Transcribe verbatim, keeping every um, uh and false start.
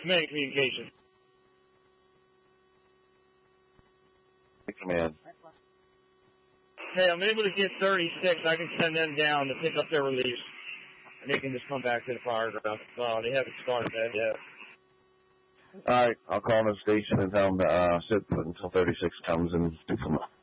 command communication. Command. Hey, I'm able to get thirty-six. I can send them down to pick up their release. And they can just come back to the fire ground. Uh, they haven't started that yet. All right, I'll call the station and tell them to uh, sit put until thirty-six comes and pick them up.